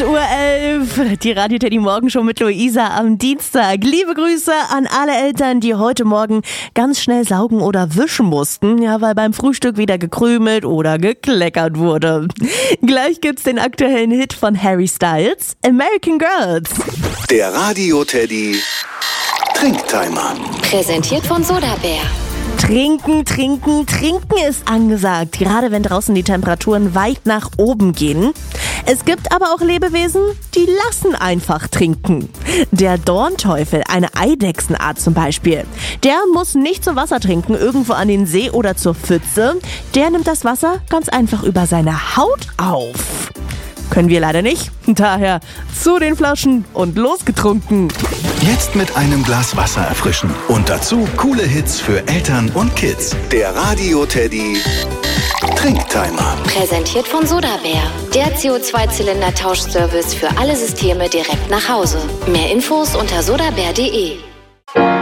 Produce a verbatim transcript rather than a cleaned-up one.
acht Uhr elf, die Radio Teddy Morgenshow mit Luisa am Dienstag. Liebe Grüße an alle Eltern, die heute Morgen ganz schnell saugen oder wischen mussten, ja, weil beim Frühstück wieder gekrümelt oder gekleckert wurde. Gleich gibt's den aktuellen Hit von Harry Styles, American Girls. Der Radio Teddy Trinktimer. Präsentiert von Sodabär. Trinken, trinken, trinken ist angesagt, gerade wenn draußen die Temperaturen weit nach oben gehen. Es gibt aber auch Lebewesen, die lassen einfach trinken. Der Dornteufel, eine Eidechsenart zum Beispiel, der muss nicht zum Wasser trinken, irgendwo an den See oder zur Pfütze. Der nimmt das Wasser ganz einfach über seine Haut auf. Können wir leider nicht, daher zu den Flaschen und losgetrunken. Jetzt mit einem Glas Wasser erfrischen und dazu coole Hits für Eltern und Kids. Der Radio Teddy Trinktimer. Präsentiert von Sodabär. Der C O zwei Zylinder Tauschservice für alle Systeme direkt nach Hause. Mehr Infos unter sodabär punkt de.